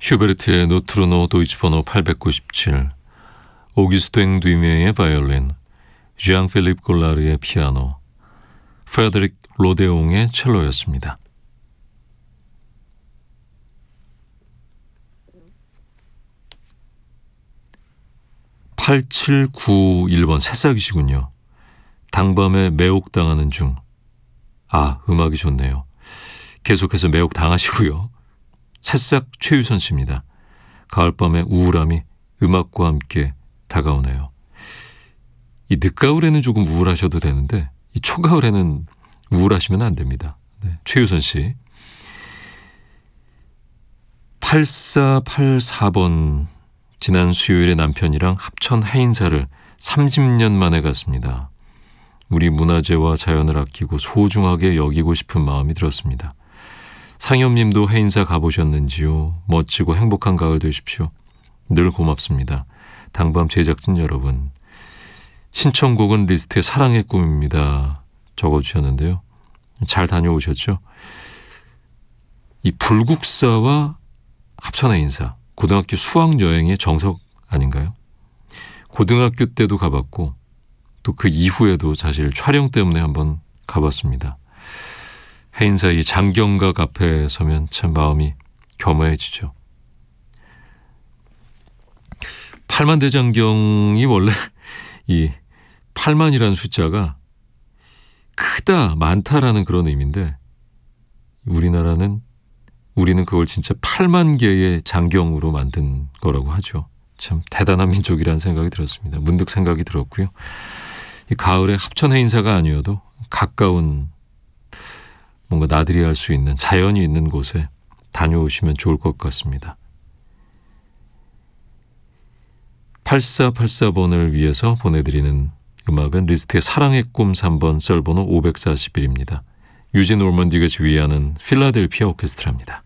슈베르트의 노트르노 도이치 번호 897, 오기스토 듀메의 바이올린, 장 필립 골라르의 피아노, 프레드릭 로데옹의 첼로였습니다. 8791번 새싹이시군요. 당밤에 매혹당하는 중. 아, 음악이 좋네요. 계속해서 매혹당하시고요. 새싹 최유선 씨입니다. 가을밤의 우울함이 음악과 함께 다가오네요. 이 늦가을에는 조금 우울하셔도 되는데 이 초가을에는 우울하시면 안 됩니다. 네, 최유선 씨. 8484번 지난 수요일에 남편이랑 합천 해인사를 30년 만에 갔습니다. 우리 문화재와 자연을 아끼고 소중하게 여기고 싶은 마음이 들었습니다. 상엽님도 해인사 가보셨는지요? 멋지고 행복한 가을 되십시오. 늘 고맙습니다. 당밤 제작진 여러분. 신청곡은 리스트에 사랑의 꿈입니다. 적어주셨는데요. 잘 다녀오셨죠? 이 불국사와 합천해인사, 고등학교 수학여행의 정석 아닌가요? 고등학교 때도 가봤고 또 그 이후에도 사실 촬영 때문에 한번 가봤습니다. 해인사 이 장경각 앞에 서면 참 마음이 겸허해지죠. 팔만대장경이 원래 이 8만이라는 숫자가 크다, 많다라는 그런 의미인데 우리는 그걸 진짜 8만 개의 장경으로 만든 거라고 하죠. 참 대단한 민족이라는 생각이 들었습니다. 문득 생각이 들었고요. 이 가을에 합천 해인사가 아니어도 가까운 뭔가 나들이 할 수 있는 자연이 있는 곳에 다녀오시면 좋을 것 같습니다. 8484번을 위해서 보내드리는 음악은 리스트의 사랑의 꿈 3번 썰번호 541입니다. 유진 올먼디가 지휘하는 필라델피아 오케스트라입니다.